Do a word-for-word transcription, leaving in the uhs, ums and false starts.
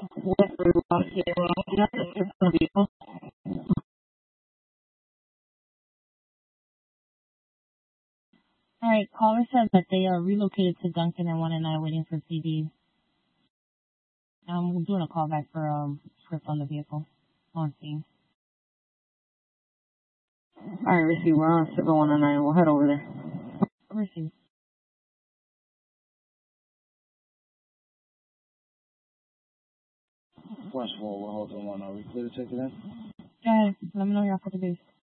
Alright, caller said that they are relocated to Duncan and one and I waiting for C D. Um, we're doing a callback for um script on the vehicle. On scene. Alright, receive. We're on seven one nine. We'll head over there. Receive. West four, we're holding one. Are we clear to take it in? Go ahead. Let me know you're off at the base.